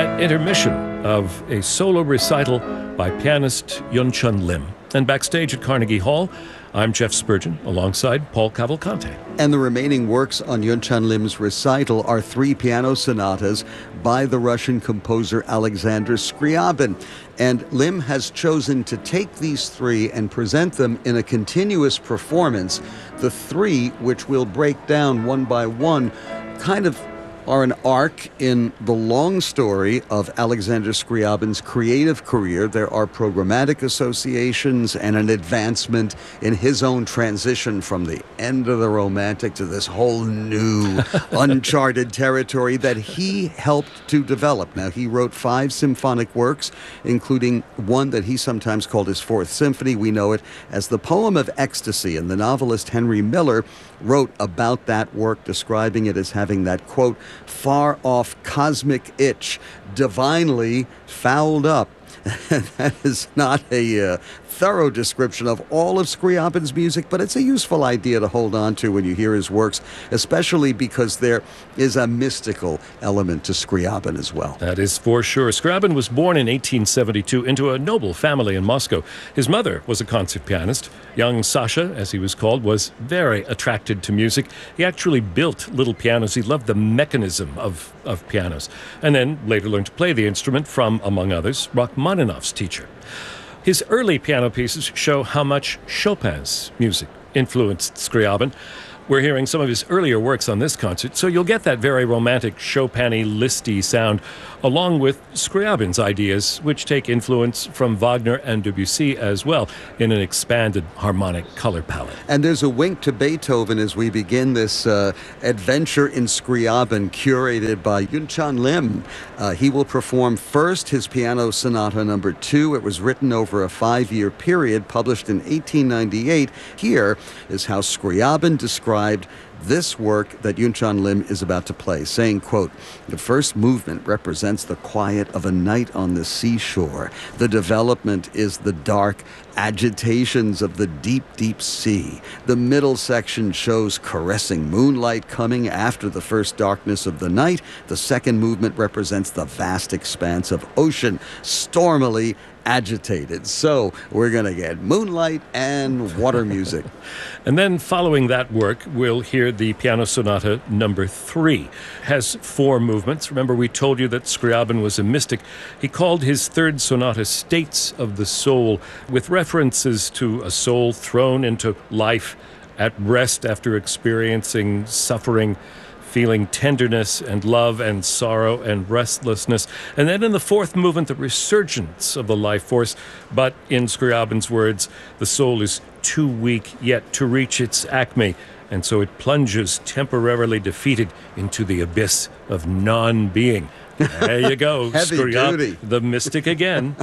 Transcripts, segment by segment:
at intermission of a solo recital by pianist Yunchun Lim. And backstage at Carnegie Hall, I'm Jeff Spurgeon, alongside Paul Cavalcante. And the remaining works on Yunchun Lim's recital are 3 piano sonatas by the Russian composer Alexander Scriabin. And Lim has chosen to take these 3 and present them in a continuous performance. The 3, which we'll break down one by one, kind of are an arc in the long story of Alexander Scriabin's creative career. There are programmatic associations and an advancement in his own transition from the end of the Romantic to this whole new uncharted territory that he helped to develop. Now, he wrote 5 symphonic works, including one that he sometimes called his 4th Symphony. We know it as the Poem of Ecstasy, and the novelist Henry Miller wrote about that work, describing it as having that, quote, far-off cosmic itch, divinely fouled up. That is not a thorough description of all of Scriabin's music, but it's a useful idea to hold on to when you hear his works, especially because there is a mystical element to Scriabin as well. That is for sure. Scriabin was born in 1872 into a noble family in Moscow. His mother was a concert pianist. Young Sasha, as he was called, was very attracted to music. He actually built little pianos. He loved the mechanism of pianos, and then later learned to play the instrument from, among others, Rachmaninoff's teacher. His early piano pieces show how much Chopin's music influenced Scriabin. We're hearing some of his earlier works on this concert, so you'll get that very romantic, Chopin-y, listy sound, along with Scriabin's ideas, which take influence from Wagner and Debussy as well, in an expanded harmonic color palette. And there's a wink to Beethoven as we begin this adventure in Scriabin, curated by Yunchun Lim. He will perform first his Piano Sonata No. 2. It was written over a 5-year period, published in 1898. Here is how Scriabin described this work that Yunchun Lim is about to play, saying, quote, the first movement represents the quiet of a night on the seashore. The development is the dark agitations of the deep, deep sea. The middle section shows caressing moonlight coming after the first darkness of the night. The second movement represents the vast expanse of ocean, stormily agitated. So we're going to get moonlight and water music. And then following that work, we'll hear the Piano Sonata No. 3. Has 4 movements. Remember, we told you that Scriabin was a mystic. He called his 3rd sonata States of the Soul, with references to a soul thrown into life at rest after experiencing suffering, feeling tenderness and love and sorrow and restlessness. And then in the 4th movement, the resurgence of the life force. But in Scriabin's words, the soul is too weak yet to reach its acme, and so it plunges temporarily defeated into the abyss of non-being. There you go, Scriabin, the mystic again.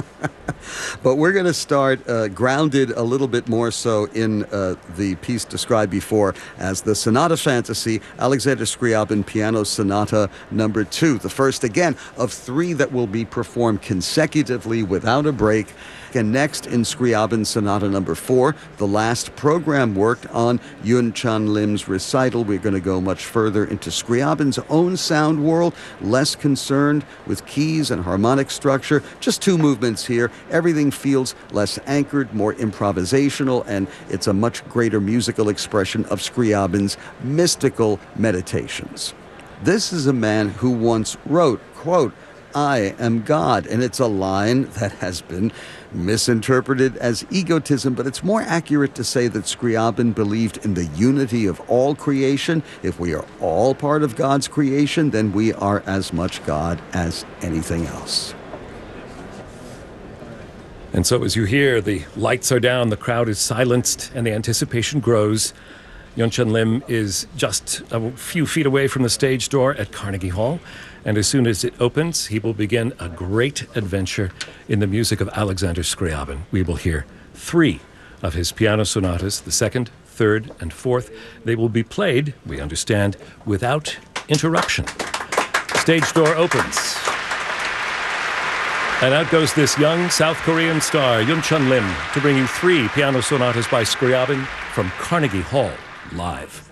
But we're going to start grounded a little bit more so in the piece described before as the Sonata Fantasy, Alexander Scriabin Piano Sonata No. 2. The first, again, of 3 that will be performed consecutively without a break. And next, in Scriabin Sonata No. 4, the last program worked on Yunchun Lim's recital. We're going to go much further into Scriabin's own sound world, less concerned with keys and harmonic structure. Just 2 movements here. Everything feels less anchored, more improvisational, and it's a much greater musical expression of Scriabin's mystical meditations. This is a man who once wrote, quote, I am God. And it's a line that has been misinterpreted as egotism, but it's more accurate to say that Scriabin believed in the unity of all creation. If we are all part of God's creation, then we are as much God as anything else. And so as you hear, the lights are down, the crowd is silenced, and the anticipation grows. Yunchun Lim is just a few feet away from the stage door at Carnegie Hall, and as soon as it opens, he will begin a great adventure in the music of Alexander Scriabin. We will hear 3 of his piano sonatas, the 2nd, 3rd, and 4th. They will be played, we understand, without interruption. Stage door opens. And out goes this young South Korean star, Yunchun Lim, to bring you 3 piano sonatas by Scriabin from Carnegie Hall, live.